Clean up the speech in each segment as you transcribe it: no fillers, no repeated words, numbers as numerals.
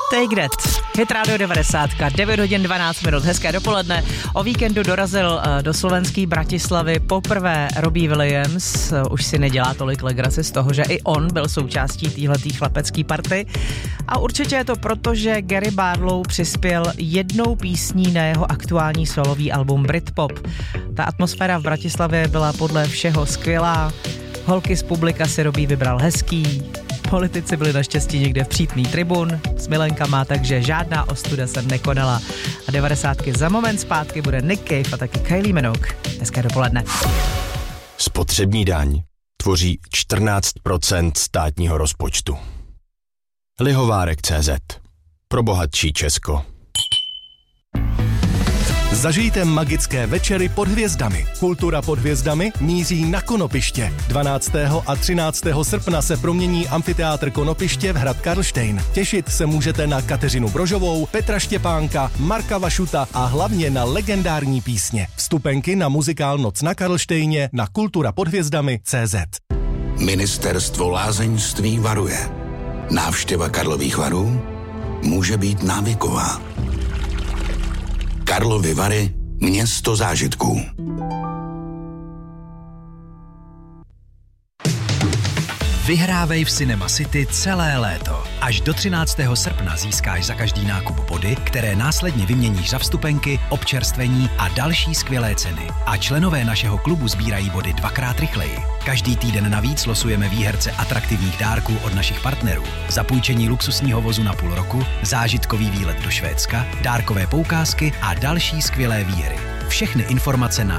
Take That. Hit Radio 90, 9 hodin 12 minut, hezké dopoledne. O víkendu dorazil do slovenský Bratislavy poprvé Robbie Williams. Už si nedělá tolik legraci z toho, že i on byl součástí téhletý chlapecký party. A určitě je to proto, že Gary Barlow přispěl jednou písní na jeho aktuální solový album Britpop. Ta atmosféra v Bratislavě byla podle všeho skvělá. Holky z publika si Robbie vybral hezký. Politici byli naštěstí někde v přítmí tribun s milenkama, takže žádná ostuda se nekonala. A 90 za moment zpátky bude Nick Cave a taky Kylie Minogue. Hezké dopoledne. Spotřební daň tvoří 14% státního rozpočtu. Lihovárek.cz. Pro bohatší Česko. Zažijte magické večery pod hvězdami. Kultura pod hvězdami míří na Konopiště. 12. a 13. srpna se promění amfiteátr Konopiště v hrad Karlštejn. Těšit se můžete na Kateřinu Brožovou, Petra Štěpánka, Marka Vašuta a hlavně na legendární písně. Vstupenky na muzikál Noc na Karlštejně na kulturapodhvězdami.cz. Ministerstvo lázeňství varuje. Návštěva Karlových Varů může být návyková. Karlovy Vary, město zážitků. Vyhrávej v Cinema City celé léto. Až do 13. srpna získáš za každý nákup body, které následně vyměníš za vstupenky, občerstvení a další skvělé ceny. A členové našeho klubu sbírají body 2x rychleji. Každý týden navíc losujeme výherce atraktivních dárků od našich partnerů. Zapůjčení luxusního vozu na půl roku, zážitkový výlet do Švédska, dárkové poukázky a další skvělé výhry. Všechny informace na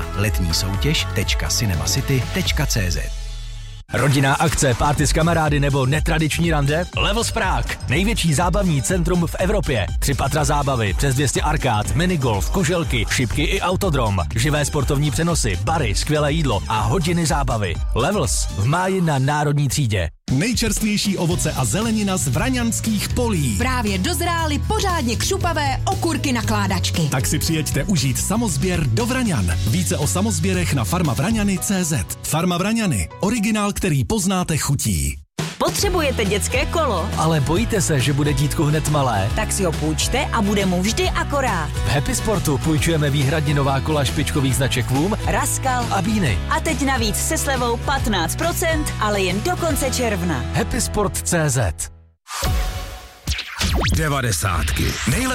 letnísoutěž.cinemacity.cz. Rodinná akce, party s kamarády nebo netradiční rande? Levels Prague. Největší zábavní centrum v Evropě. 3 patra zábavy, přes 200 arkád, minigolf, kuželky, šipky i autodrom. Živé sportovní přenosy, bary, skvělé jídlo a hodiny zábavy. Levels v máji na Národní třídě. Nejčerstvější ovoce a zelenina z vraňanských polí. Právě dozrály pořádně křupavé okurky nakládačky. Tak si přijeďte užít samozběr do Vraňan. Více o samozběrech na farmavraňany.cz. Farma Vraňany. Originál, který poznáte chutí. Potřebujete dětské kolo? Ale bojíte se, že bude dítko hned malé? Tak si ho půjčte a bude mu vždy akorát. V Happy Sportu půjčujeme výhradně nová kola špičkových značek Voom, Raskal a Beany. A teď navíc se slevou 15%, ale jen do konce června. Happysport.cz. 90. Nejlepší